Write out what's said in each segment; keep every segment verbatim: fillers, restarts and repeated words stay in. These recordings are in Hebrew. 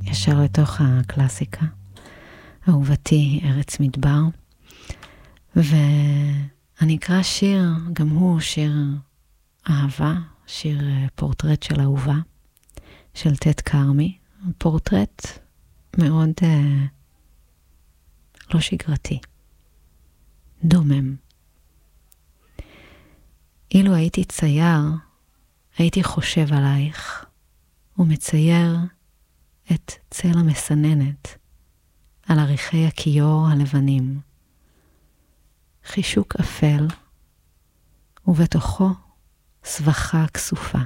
ישר לתוך הקלאסיקה. אהובתי ארץ מדבר. ואני אקרא שיר, גם הוא שיר אהבה, שיר פורטרט של אהובה, של תת קרמי. פורטרט מאוד אה, לא שגרתי, דומם. אילו הייתי צייר, הייתי חושב עלייך, ומצייר את צל המסננת על עריכי הכיור הלבנים. חישוק אפל, ובתוכו סבכה כסופה.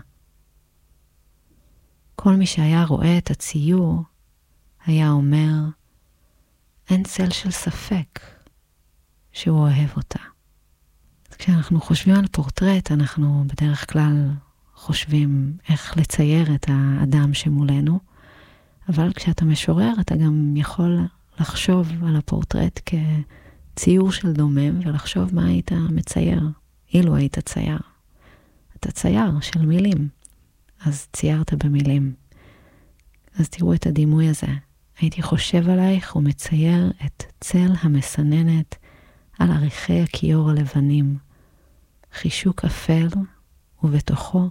כל מי שהיה רואה את הציור, היה אומר, אין צל של ספק שהוא אוהב אותה. כשאנחנו חושבים על פורטרט, אנחנו בדרך כלל חושבים איך לצייר את האדם שמולנו, אבל כשאתה משורר, אתה גם יכול לחשוב על הפורטרט כציור של דומם, ולחשוב מה היית מצייר, אילו היית צייר. אתה צייר של מילים, אז ציירת במילים. אז תראו את הדימוי הזה. הייתי חושב עלייך ומצייר את צל המסננת על עריכי הכיור הלבנים. חישוק אפל ובתוכו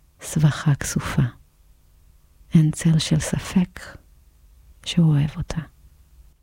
סבכה כסופה. אין צל של ספק שהוא אוהב אותה.